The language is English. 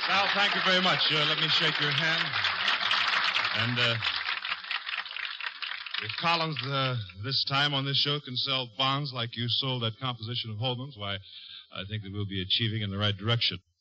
Sal, thank you very much. Let me shake your hand. And if Collins, this time on this show, can sell bonds like you sold that composition of Holman's, why, I think that we'll be achieving in the right direction.